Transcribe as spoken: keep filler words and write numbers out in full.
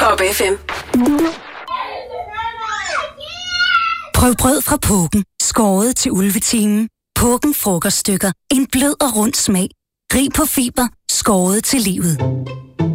Top F M. Prøv brød fra Pågen. Skåret til ulvetimen. Pågen frokoststykker. En blød og rund smag. Rig på fiber. Skåret til livet.